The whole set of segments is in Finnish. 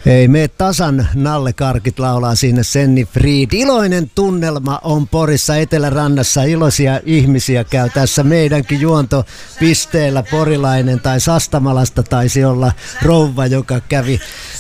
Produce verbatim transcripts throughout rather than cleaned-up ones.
Ei me tasan Nalle Karkit laulaa siinä Senni Fried. Iloinen tunnelma on Porissa Etelärannassa. Iloisia ihmisiä käy tässä meidänkin juontopisteellä. Porilainen tai Sastamalasta taisi olla rouva, joka kävi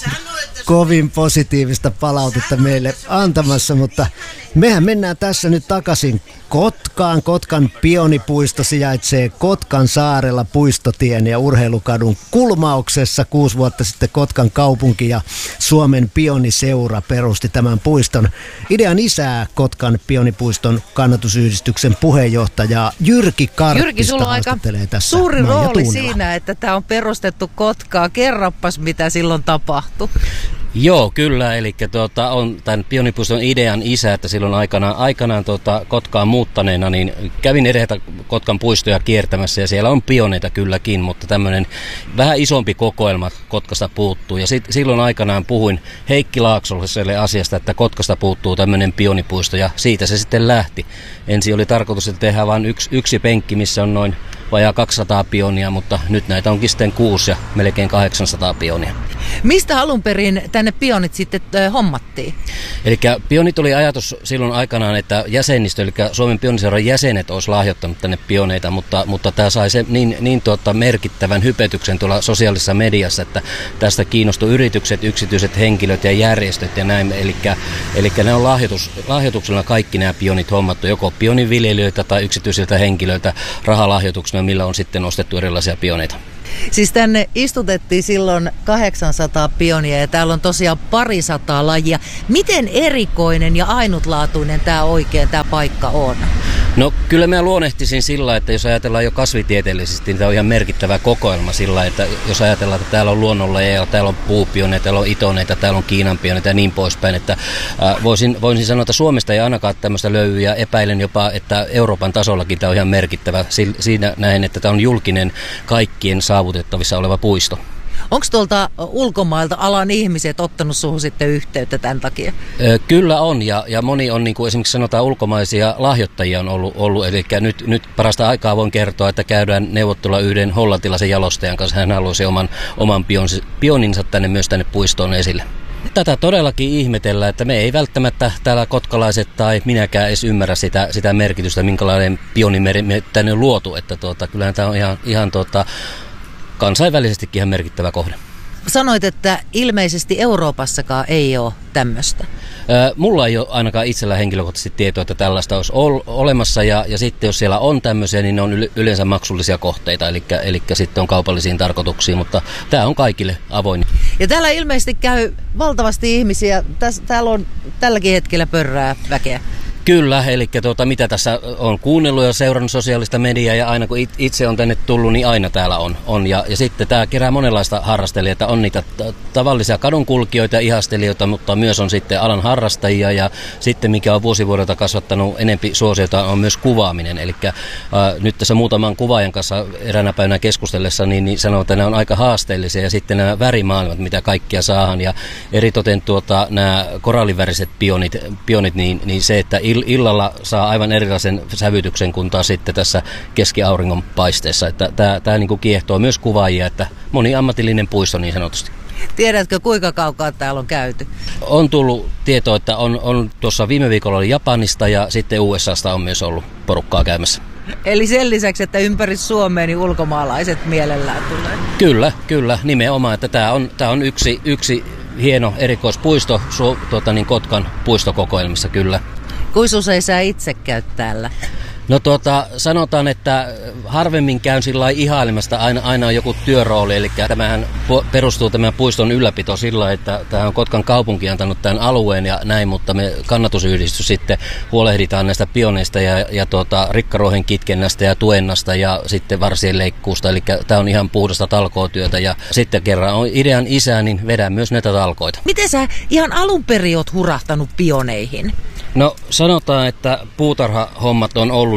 kovin positiivista palautetta meille antamassa, mutta mehän mennään tässä nyt takaisin Kotkaan. Kotkan Pionipuisto sijaitsee Kotkan saarella Puistotien ja Urheilukadun kulmauksessa. Kuusi vuotta sitten Kotkan kaupunki ja Suomen Pioniseura perusti tämän puiston. Idean isää Kotkan Pionipuiston kannatusyhdistyksen puheenjohtaja Jyrki Karppista. Jyrki, sulla on aika tässä suuri Maija rooli Tuunela siinä, että tämä on perustettu Kotkaa. Kerroppas, mitä silloin tapahtui. Joo, kyllä. Eli tuota, on tämän Pionipuiston idean isä, että silloin aikanaan, aikanaan tuota, Kotkaan muuttaneena, niin kävin edetä Kotkan puistoja kiertämässä ja siellä on pioneita kylläkin, mutta tämmöinen vähän isompi kokoelma Kotkasta puuttuu. Ja sit, silloin aikanaan puhuin Heikki Laaksolliselle asiasta, että Kotkasta puuttuu tämmöinen pionipuisto ja siitä se sitten lähti. Ensin oli tarkoitus, että tehdään vain yksi, yksi penkki, missä on noin vajaa kaksisataa pionia, mutta nyt näitä onkin sitten kuusi ja melkein kahdeksansataa pionia. Mistä alun perin tänne pionit sitten äh, hommattiin? Eli pionit oli ajatus silloin aikanaan, että jäsenistö, eli Suomen Pioniseuran jäsenet olisi lahjoittanut tänne pioneita, mutta, mutta tämä sai se niin, niin tuota merkittävän hypetyksen tuolla sosiaalisessa mediassa, että tästä kiinnostui yritykset, yksityiset henkilöt ja järjestöt ja näin. Eli, eli ne on lahjoitus, lahjoituksella kaikki nämä pionit hommattu, joko pioniviljelijöitä tai yksityisiltä henkilöiltä rahalahjoituksena, millä on sitten ostettu erilaisia pioneita. Siis tänne istutettiin silloin kahdeksansataa pionia ja täällä on tosiaan parisataa lajia. Miten erikoinen ja ainutlaatuinen tämä oikein tämä paikka on? No kyllä mä luonnehtisin sillä, että jos ajatellaan jo kasvitieteellisesti, niin tämä on ihan merkittävä kokoelma sillä, että jos ajatellaan, että täällä on luonnonlajeja, täällä on puupioneita, täällä on itoneita, täällä on Kiinan pioneita ja niin poispäin, että äh, voisin, voisin sanoa, että Suomesta ei ainakaan tämmöistä löydy ja epäilen jopa, että Euroopan tasollakin tämä on ihan merkittävä siinä näin, että tämä on julkinen kaikkien saavutettavissa oleva puisto. Onko tuolta ulkomailta alan ihmiset ottanut suhun sitten yhteyttä tämän takia? Kyllä on, ja, ja moni on, niin kuin esimerkiksi sanotaan, ulkomaisia lahjoittajia on ollut, ollut eli nyt, nyt parasta aikaa voin kertoa, että käydään neuvottelua yhden hollantilaisen jalostajan kanssa. Hän haluaisi oman, oman pioninsa tänne myös tänne puistoon esille. Tätä todellakin ihmetellään, että me ei välttämättä täällä kotkalaiset tai minäkään edes ymmärrä sitä, sitä merkitystä, minkälainen pionimeri me tänne luotu, että tuota, kyllähän tämä on ihan, ihan tuota, kansainvälisestikin ihan merkittävä kohde. Sanoit, että ilmeisesti Euroopassakaan ei ole tämmöistä. Mulla ei ole ainakaan itsellä henkilökohtaisesti tietoa, että tällaista olisi ol- olemassa ja, ja sitten jos siellä on tämmöisiä, niin ne on yleensä maksullisia kohteita, eli, eli sitten on kaupallisiin tarkoituksiin, mutta tämä on kaikille avoin. Ja täällä ilmeisesti käy valtavasti ihmisiä, Täs, täällä on tälläkin hetkellä pörrää väkeä. Kyllä, eli tuota, mitä tässä on kuunnellut ja seurannut sosiaalista mediaa ja aina kun itse on tänne tullut, niin aina täällä on. on. Ja, ja sitten tämä kerää monenlaista harrastelijoita. On niitä t- tavallisia kadunkulkijoita ja ihastelijoita, mutta myös on sitten alan harrastajia ja sitten mikä on vuosivuodelta kasvattanut enempi suosiota on myös kuvaaminen. Eli äh, nyt tässä muutaman kuvaajan kanssa eräänä päivänä keskustellessa niin, niin sanoo, että nämä on aika haasteellisia ja sitten nämä värimaailmat, mitä kaikkia saadaan ja eritoten tuota, nämä koralliväriset pionit, pionit niin, niin se, että illalla saa aivan erilaisen sävytyksen kuin taas sitten tässä keskiauringon paisteessa. Tämä, tämä niin kuin kiehtoo myös kuvaajia, että moniammatillinen puisto niin sanotusti. Tiedätkö, kuinka kaukaa täällä on käyty? On tullut tietoa, että on, on tuossa viime viikolla oli Japanista ja sitten U S A:sta on myös ollut porukkaa käymässä. Eli sen lisäksi, että ympäri Suomea niin ulkomaalaiset mielellään tulee? Kyllä, kyllä, nimenomaan. Että tämä on, tämä on yksi, yksi hieno erikoispuisto su, tuota, niin Kotkan puistokokoelmissa, kyllä. Kuinka usein sä itse käyt täällä? No tuota, sanotaan, että harvemmin käyn sillä lailla ihailemasta, aina, aina on joku työrooli, eli tämähän perustuu tämän puiston ylläpito sillä, että tämä on Kotkan kaupunki antanut tämän alueen ja näin, mutta me kannatusyhdistys sitten huolehditaan näistä pioneista ja, ja tuota, rikkaruohen kitkennästä ja tuennasta ja sitten varsien leikkuusta, eli tämä on ihan puhdasta talkootyötä ja sitten kerran on idean isä, niin vedän myös näitä talkoita. Miten sä ihan alun perin oot hurahtanut pioneihin? No sanotaan, että puutarhahommat on ollut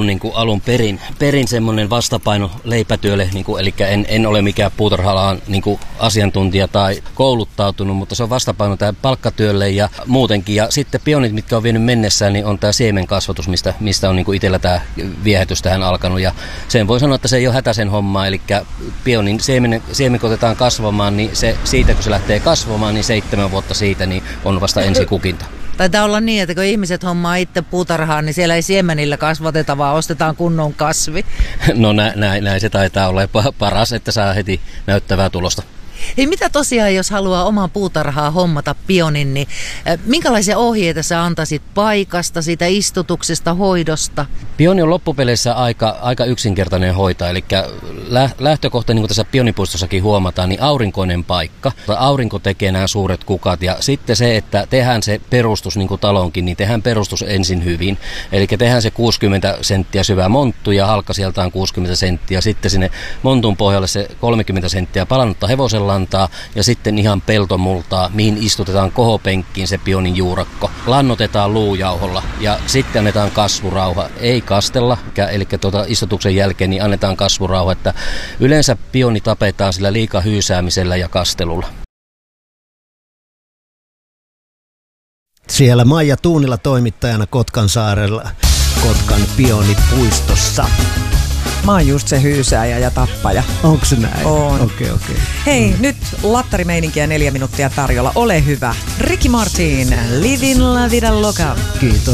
ollut niin kuin alun perin, perin semmoinen vastapaino leipätyölle, niin kuin, eli en, en ole mikään puutarha-alan niin kuin asiantuntija tai kouluttautunut, mutta se on vastapaino tämä palkkatyölle ja muutenkin. Ja sitten pionit, mitkä on vienyt mennessään, niin on tämä siemenkasvatus, mistä, mistä on niin kuin itsellä tämä viehätys tähän alkanut. Ja sen voi sanoa, että se ei ole hätäisen hommaa, eli pionin siemen, siemen kun otetaan kasvamaan, niin se, siitä kun se lähtee kasvamaan, niin seitsemän vuotta siitä niin on vasta ensi kukinta. Taitaa olla niin, että kun ihmiset hommaa itse puutarhaan, niin siellä ei siemenillä kasvateta, vaan ostetaan kunnon kasvi. No näin, näin, näin se taitaa olla paras, että saa heti näyttävää tulosta. Hei, mitä tosiaan, jos haluaa oman puutarhaa hommata pionin, niin minkälaisia ohjeita sä antaisit paikasta, siitä istutuksesta, hoidosta? Pioni on loppupeleissä aika, aika yksinkertainen hoitaa, eli lähtökohta, niin kuin tässä pionipuistossakin huomataan, niin aurinkoinen paikka. Aurinko tekee nämä suuret kukat ja sitten se, että tehdään se perustus, niin kuin talonkin, niin tehdään perustus ensin hyvin. Eli tehdään se kuusikymmentä senttiä syvä monttu ja halka sieltä on kuusikymmentä senttiä, sitten sinne montun pohjalle se kolmekymmentä senttiä palannutta hevosen lantaa ja sitten ihan peltomultaa, mihin istutetaan kohopenkkiin se pionin juurakko. Lannotetaan luujauholla ja sitten annetaan kasvurauha. Ei kastella, eli tuota istutuksen jälkeen niin annetaan kasvurauha, että yleensä pioni tapetaan sillä liikahyysäämisellä ja kastelulla. Siellä Maija Tuunila toimittajana Kotkansaarella, Kotkan pionipuistossa. Mä oon just se hyysääjä ja tappaja. Onko se näin? On. Okei, okay, okei. Okay. Hei, nyt lattarimeininkiä neljä minuuttia tarjolla. Ole hyvä. Ricky Martin, Livin la vida loca. Kiitos.